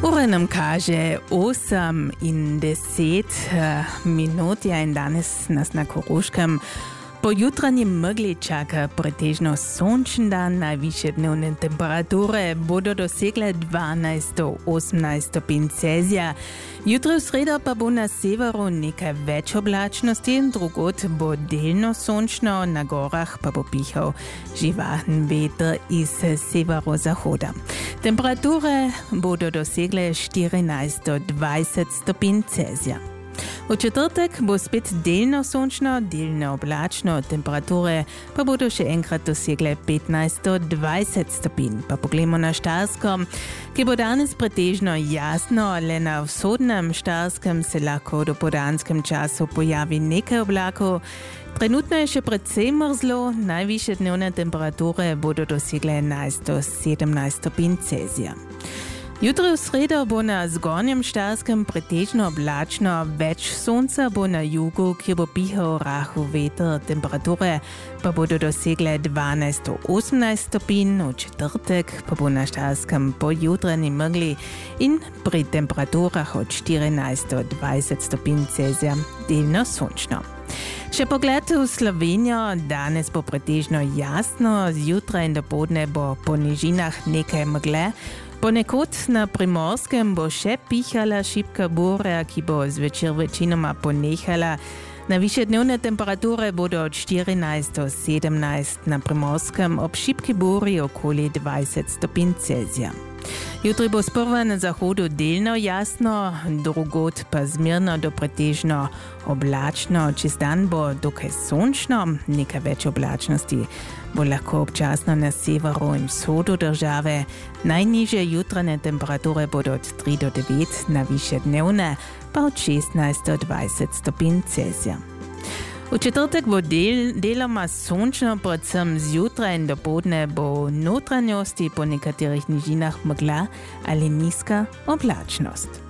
Ura nam kaže 8:10 minut, ja in danes nas na Koroškem po jutranjem megli čaka pretežno sončen dan, najvišje dnevne temperature bodo dosegle 12 do 18 stopinj Celzija. Jutro v sredo pa bo na severu nekaj več oblačnosti, drugod bo delno sončno, na gorah pa bo pihal živahen veter iz severozahoda. Temperature bodo dosegle 14 do 20 stopinj Celzija. V četrtek bo spet delno sončno, delno oblačno, temperature pa bodo še enkrat dosegle 15 do 20 stopinj. Pa poglejmo na Štajersko, ki bo danes pretežno jasno, le na vzhodnem Štajerskem se lahko v dopoldanskem času pojavi nekaj oblakov. Trenutno je še precej mrzlo, najvišje dnevne temperature bodo dosegle 11 do 17 stopinj Celzija. Jutro v sredo bo na zgornjem Štajerskem pretežno oblačno, več sonca bo na jugu, kjer bo pihal rahel veter, temperature pa bodo dosegle 12 do 18 stopinj, v četrtek pa bo na Štajerskem po jutranji megli in pri temperaturah od 14 do 20 stopinj Celzija delno sončno. Še pogled v Slovenijo, danes bo pretežno jasno, zjutraj in dopoldne bo po nižinah nekaj megle. Ponekod na Primorskem bo še pihala šibka burja, ki bo zvečer večinoma ponehala. Najvišje dnevne temperature bodo od 14 do 17 na Primorskem, ob šibki burji okoli 20 stopinj Celzija. Jutri bo sprva na zahodu delno jasno, drugod pa zmerno do pretežno oblačno. Čez dan bo dokaj sončno, nekaj več oblačnosti bo lahko občasno na severu in vzhodu države. Najnižje jutranje temperature bodo od 3 do 9, najvišje dnevne pa od 16 do 20 stopinj Celzija. V četrtek bo deloma sončno, predvsem zjutraj in dopoldne bo v notranjosti po nekaterih nižinah megla ali nizka oblačnost.